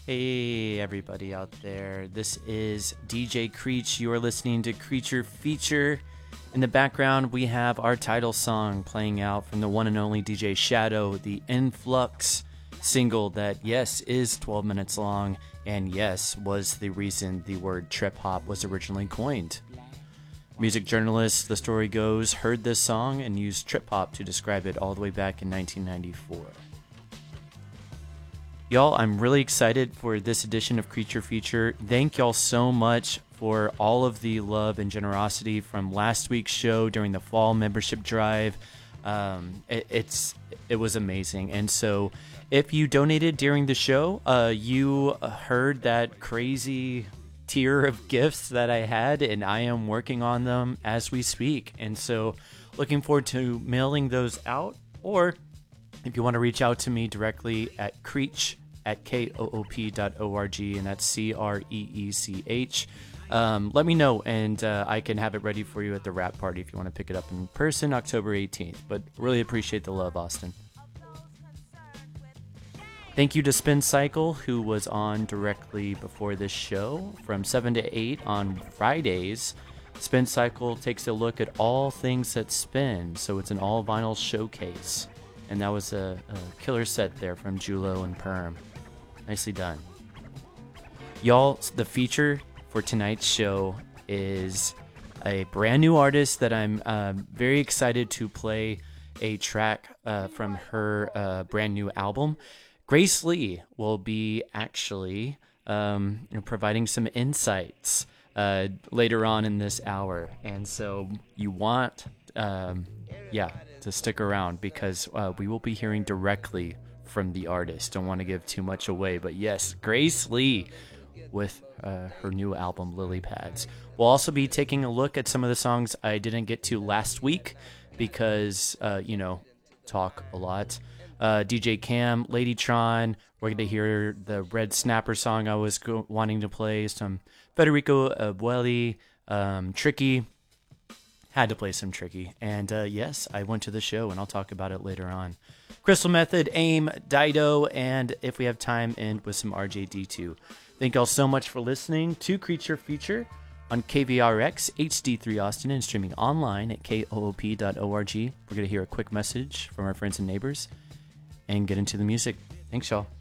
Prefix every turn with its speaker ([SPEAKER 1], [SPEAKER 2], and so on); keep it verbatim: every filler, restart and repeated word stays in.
[SPEAKER 1] Hey, everybody out there. This is D J Creech. You are listening to Creature Feature. In the background, we have our title song playing out from the one and only D J Shadow, the Influx single that, yes, is twelve minutes long, and yes, was the reason the word trip hop was originally coined. Music journalist, the story goes, heard this song and used trip hop to describe it all the way back in nineteen ninety-four. Y'all, I'm really excited for this edition of Creature Feature. Thank y'all so much for all of the love and generosity from last week's show during the fall membership drive. Um, it, it's it was amazing. And so if you donated during the show, uh, you heard that crazy tier of gifts that I had, and I am working on them as we speak. And so looking forward to mailing those out, or if you want to reach out to me directly at Creech at K O O P dot org, and that's C R E E C H. Um, let me know, and uh, I can have it ready for you at the wrap party if you want to pick it up in person October eighteenth. But really appreciate the love, Austin. Thank you to Spin Cycle, who was on directly before this show from seven to eight on Fridays. Spin Cycle takes a look at all things that spin, so it's an all vinyl showcase. And that was a, a killer set there from Julo and Perm. Nicely done. Y'all, the feature for tonight's show is a brand new artist that I'm uh, very excited to play a track uh, from her uh, brand new album. Grace Lee will be actually um, you know, providing some insights uh, later on in this hour. And so you want, um, yeah, to stick around because uh, we will be hearing directly from the artist. Don't want to give too much away, but yes, Grace Lee with uh, her new album, Lily Pads. We'll also be taking a look at some of the songs I didn't get to last week because, uh, you know, talk a lot. Uh, D J Cam, Ladytron, we're going to hear the Red Snapper song I was go- wanting to play, some Federico Abueli, um, Tricky. Had to play some Tricky. And uh, yes, I went to the show, and I'll talk about it later on. Crystal Method, AIM, Dido, and if we have time, end with some R J D two. Thank y'all so much for listening to Creature Feature on K V R X H D three Austin and streaming online at K O O P dot org. We're going to hear a quick message from our friends and neighbors and get into the music. Thanks, y'all.